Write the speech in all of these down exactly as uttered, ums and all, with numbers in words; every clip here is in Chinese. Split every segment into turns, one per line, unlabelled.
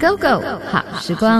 Go Go 好时光，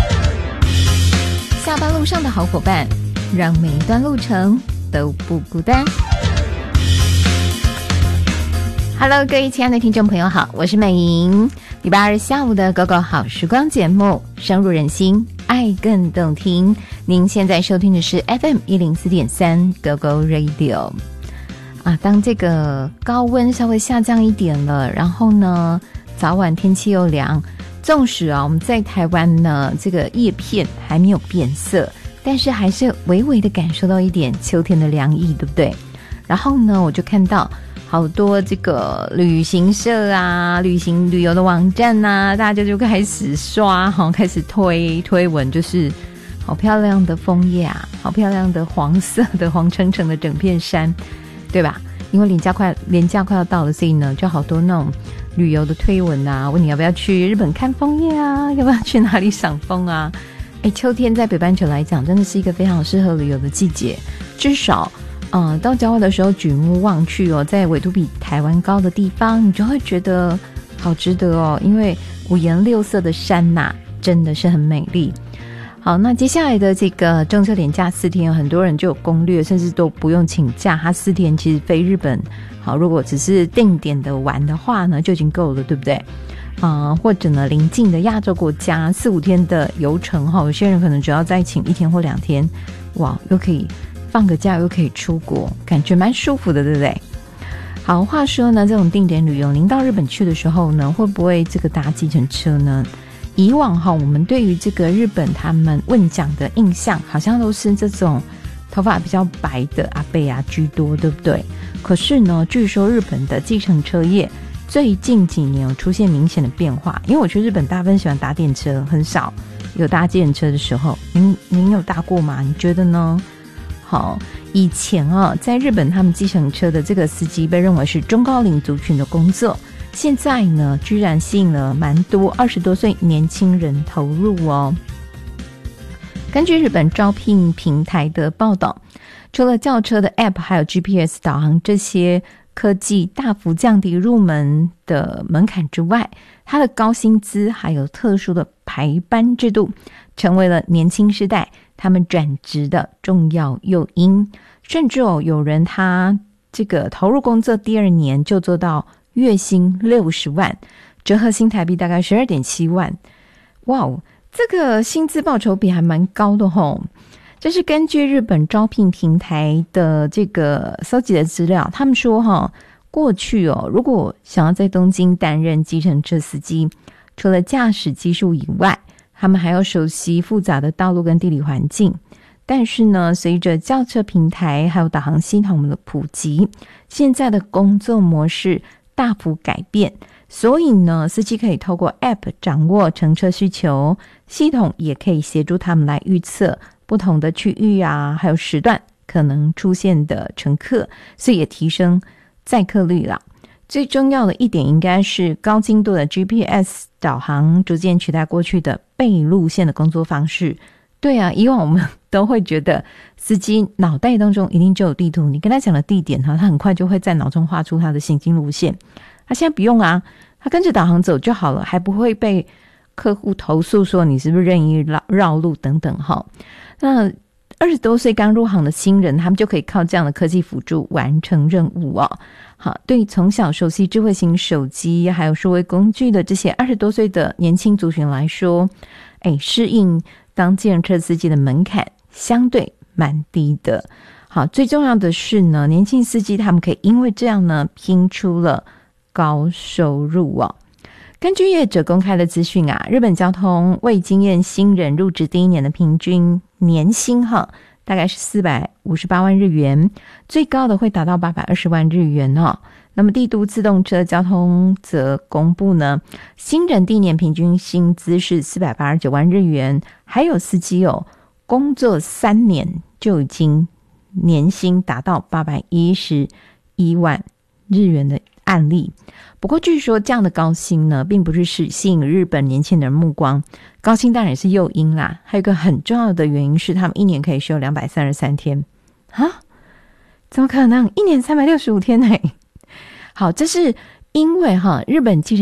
下班路上的好伙伴，让每一段路程都不孤单。Hello， 各位亲爱的听众朋友好，我是美莹。礼拜二下午的 Go Go 好时光节目，深入人心，爱更动听。您现在收听的是 F M 一零四点三 Go Go Radio。啊，当这个高温稍微下降一点了，然后呢，早晚天气又凉。纵使啊，我们在台湾呢，这个叶片还没有变色，但是还是微微的感受到一点秋天的凉意，对不对？然后呢，我就看到好多这个旅行社啊、旅行旅游的网站啊，大家就开始刷哈，开始推推文，就是好漂亮的枫叶啊，好漂亮的黄色的黄澄澄的整片山，对吧？因为连假快连假快要到了，所以呢，就好多那种旅游的推文啊，问你要不要去日本看枫叶啊，要不要去哪里赏枫啊？哎，秋天在北半球来讲，真的是一个非常适合旅游的季节。至少，呃，到郊外的时候，举目望去哦，在纬度比台湾高的地方，你就会觉得好值得哦，因为五颜六色的山呐、啊，真的是很美丽。好，那接下来的这个中秋连假四天，有很多人就有攻略，甚至都不用请假，他四天其实飞日本，好，如果只是定点的玩的话呢，就已经够了，对不对？啊、呃，或者呢，邻近的亚洲国家四五天的游程哈，有些人可能只要再请一天或两天，哇，又可以放个假，又可以出国，感觉蛮舒服的，对不对？好，话说呢，这种定点旅游，您到日本去的时候呢，会不会这个搭计程车呢？以往哈，我们对于这个日本他们问讲的印象，好像都是这种头发比较白的阿伯啊居多，对不对？可是呢，据说日本的计程车业最近几年有出现明显的变化。因为我去日本大部分喜欢搭电车，很少有搭计程车的时候。您您有搭过吗？你觉得呢？好，以前啊，在日本他们计程车的这个司机被认为是中高龄族群的工作。现在呢，居然吸引了蛮多二十多岁年轻人投入哦。根据日本招聘平台的报道，除了轿车的 App 还有 G P S 导航这些科技大幅降低入门的门槛之外，它的高薪资还有特殊的排班制度，成为了年轻世代他们转职的重要诱因。甚至哦，有人他这个投入工作第二年就做到月薪六十万，折合新台币大概 十二点七万。哇哦，这个薪资报酬比还蛮高的吼。这是根据日本招聘平台的这个搜集的资料，他们说哈，过去哦，如果想要在东京担任计程车司机，除了驾驶技术以外，他们还要熟悉复杂的道路跟地理环境。但是呢，随着轿车平台还有导航系统的普及，现在的工作模式大幅改变，所以呢，司机可以透过 App 掌握乘车需求，系统也可以协助他们来预测不同的区域啊，还有时段可能出现的乘客，所以也提升载客率啦。最重要的一点应该是高精度的 G P S 导航逐渐取代过去的背路线的工作方式。对啊，以往我们都会觉得司机脑袋当中一定就有地图，你跟他讲的地点，他很快就会在脑中画出他的行进路线。他现在不用啊，他跟着导航走就好了，还不会被客户投诉说你是不是任意绕绕路等等哈。那二十多岁刚入行的新人，他们就可以靠这样的科技辅助完成任务哦。好，对于从小熟悉智慧型手机还有数位工具的这些二十多岁的年轻族群来说，哎，适应当计程车司机的门槛相对蛮低的。好，最重要的是呢，年轻司机他们可以因为这样呢，拼出了高收入哦。根据业者公开的资讯啊，日本交通为经验新人入职第一年的平均年薪哈，大概是四百五十八万日元，最高的会达到八百二十万日元哦。那么帝都自动车交通则公布呢，新人第一年平均薪资是四百八十九万日元，还有司机哦，工作三年就已经年薪达到八百一十一万日元的案例。不过据说这样的高薪呢，并不是吸引日本年轻人目光，高薪当然也是诱因啦。还有一个很重要的原因是，他们一年可以休两百三十三天啊，怎么可能？一年三百六十五天呢？好，这是因为哈，日本计程